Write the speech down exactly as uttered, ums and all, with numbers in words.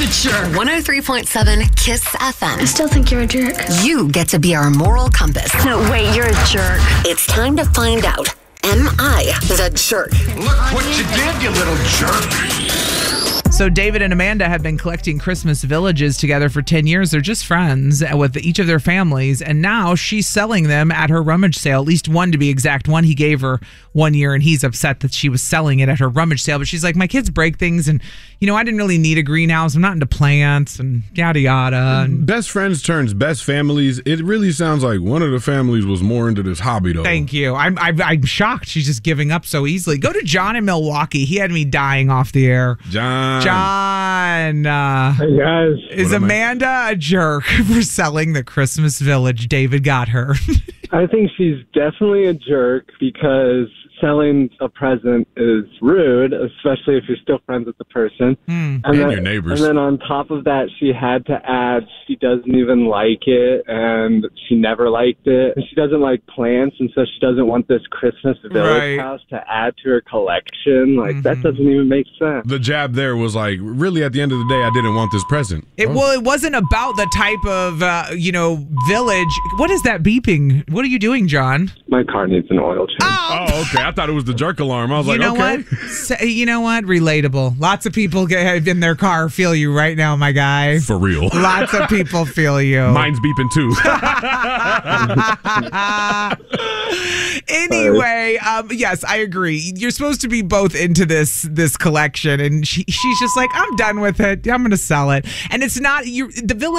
a jerk. one oh three point seven Kiss F M. I still think you're a jerk. You get to be our moral compass. No, wait, you're a jerk. It's time to find out. Am I the jerk? Look what you did, you little jerk. So David and Amanda have been collecting Christmas villages together for ten years. They're just friends with each of their families. And now she's selling them at her rummage sale, at least one to be exact. One he gave her one year, and he's upset that she was selling it at her rummage sale. But she's like, my kids break things, and, you know, I didn't really need a greenhouse. I'm not into plants and yada, yada. And best friends turns best families. It really sounds like one of the families was more into this hobby, though. Thank you. I'm, I'm, I'm shocked she's just giving up so easily. Go to John in Milwaukee. He had me dying off the air. John. John. Uh, hey, guys. Is Amanda a jerk for selling the Christmas village David got her? I think she's definitely a jerk because selling a present is rude, especially if you're still friends with the person. Mm. And, and then, your neighbors. And then on top of that, she had to add she doesn't even like it, and she never liked it. And she doesn't like plants, and so she doesn't want this Christmas village Right. house to add to her collection. Like, Mm-hmm. that doesn't even make sense. The jab there was like, really, at the end of the day, I didn't want this present. It, Oh. well, it wasn't about the type of, uh, you know, village. What is that beeping? What are you doing, John? My car needs an oil change. Oh, okay. I thought it was the jerk alarm. I was You like, know okay. what? Say- You know what? Relatable. Lots of people get in their car feel you right now, my guy. For real. Lots of people feel you. Mine's beeping too. Anyway, um, yes, I agree. You're supposed to be both into this this collection, and she, she's just like, I'm done with it. I'm going to sell it, and it's not you. The village